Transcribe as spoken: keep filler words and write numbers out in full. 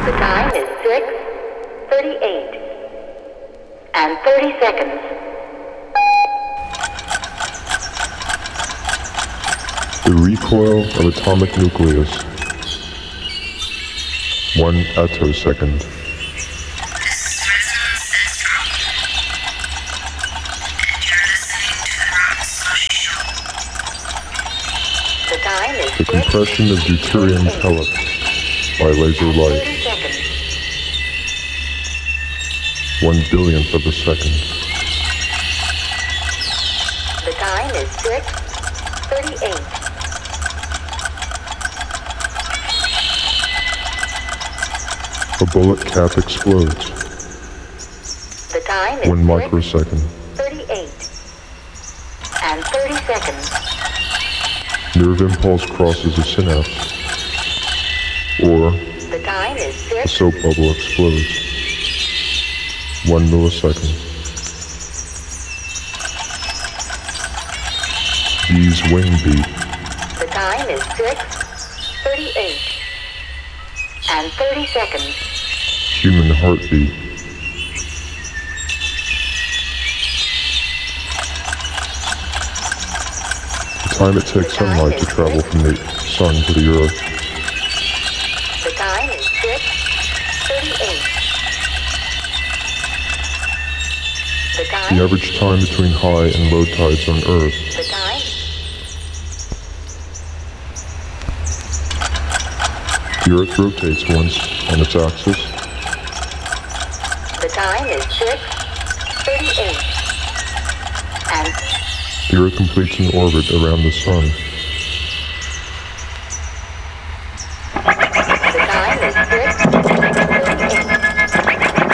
The time is six thirty-eight and thirty seconds. The recoil of atomic nucleus. One attosecond. The time is The compression of deuterium pellets by laser light. thirty seconds. One billionth of a second. The time is six thirty-eight. A bullet cap explodes. The time is One six microsecond. thirty-eight and thirty seconds. Nerve impulse crosses a synapse. Or The time is a six soap bubble explodes. One millisecond. Bee's wing beat. The time is six thirty-eight and thirty seconds. Human heartbeat. The time it takes sunlight to travel from the sun to the earth. The time is six thirty-eight. The time The average time between high and low tides on Earth. The time The Earth rotates once on its axis. The time is six thirty-eight and The Earth completes an orbit around the sun. the time is six